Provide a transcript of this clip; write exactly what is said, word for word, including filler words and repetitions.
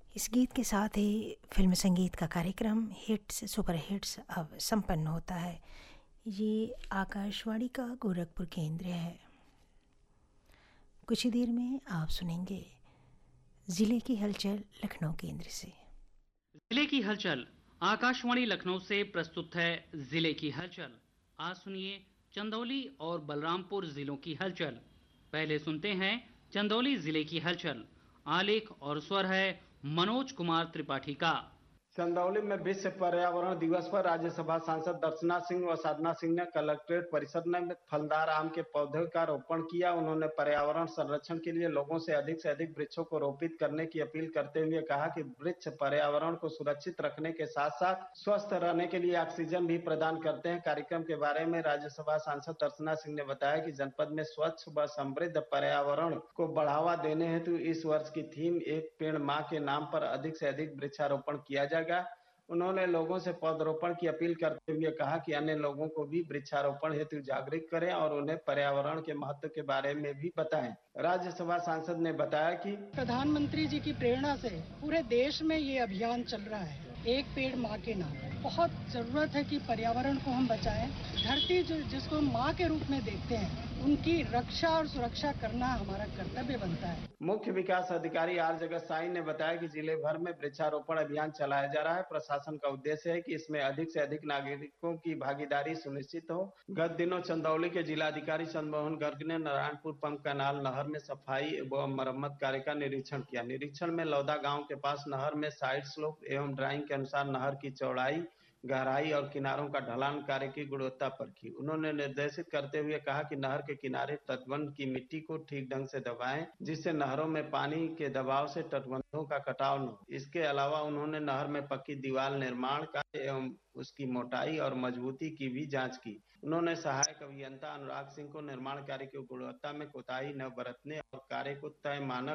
इस गीत के साथ ही फिल्म संगीत का कार्यक्रम हिट्स सुपर हिट्स अब संपन्न होता है। ये आकाशवाणी का गोरखपुर केंद्र है। कुछ ही देर में आप सुनेंगे ज़िले की हलचल लखनऊ केंद्र से। जिले की हलचल आकाशवाणी लखनऊ से प्रस्तुत है। जिले की हलचल आज सुनिए चंदौली और बलरामपुर जिलों की हलचल। पहले सुनते हैं चंदौली जिले की हलचल। आलेख और स्वर है मनोज कुमार त्रिपाठी का। चंदौली में विश्व पर्यावरण दिवस पर राज्यसभा सांसद दर्शना सिंह व साधना सिंह ने कलेक्ट्रेट परिसर में फलदार आम के पौधे का रोपण किया। उन्होंने पर्यावरण संरक्षण के लिए लोगों से अधिक से अधिक वृक्षों को रोपित करने की अपील करते हुए कहा कि वृक्ष पर्यावरण को सुरक्षित रखने के साथ साथ स्वस्थ रहने के लिए ऑक्सीजन भी प्रदान करते हैं। कार्यक्रम के बारे में राज्यसभा सांसद दर्शना सिंह ने बताया कि जनपद में स्वच्छ व समृद्ध पर्यावरण को बढ़ावा देने हेतु इस वर्ष की थीम एक पेड़ माँ के नाम पर अधिक से अधिक वृक्षारोपण किया जाएगा। उन्होंने लोगों से पौधरोपण की अपील करते हुए कहा कि अन्य लोगों को भी वृक्षारोपण हेतु जागरूक करें और उन्हें पर्यावरण के महत्व के बारे में भी बताएं। राज्यसभा सांसद ने बताया कि प्रधानमंत्री जी की प्रेरणा से पूरे देश में ये अभियान चल रहा है, एक पेड़ माँ के नाम। बहुत जरूरत है कि पर्यावरण को हम बचाएं। धरती जो जिसको हम माँ के रूप में देखते हैं, उनकी रक्षा और सुरक्षा करना हमारा कर्तव्य बनता है। मुख्य विकास अधिकारी आर जगत साई ने बताया कि जिले भर में वृक्षारोपण अभियान चलाया जा रहा है। प्रशासन का उद्देश्य है कि इसमें अधिक से अधिक नागरिकों की भागीदारी सुनिश्चित हो। गत दिनों चंदौली के जिलाधिकारी चंद्रमोहन गर्ग ने नारायणपुर पंप कैनाल नहर में सफाई एवं मरम्मत कार्य का निरीक्षण किया। निरीक्षण में लौदा गांव के पास नहर में साइड स्लोप एवं ड्राइंग के अनुसार नहर की चौड़ाई, गहराई और किनारों का ढलान कार्य की गुणवत्ता परखी। उन्होंने निर्देशित करते हुए कहा कि नहर के किनारे तटबंध की मिट्टी को ठीक ढंग से दबाएं, जिससे नहरों में पानी के दबाव से तटबंधों का कटाव न हो। इसके अलावा उन्होंने नहर में पक्की दीवार निर्माण का एवं उसकी मोटाई और मजबूती की भी जांच की। उन्होंने सहायक अभियंता अनुराग सिंह को निर्माण कार्य की गुणवत्ता में कोताही न बरतने और कार्य को तय मानक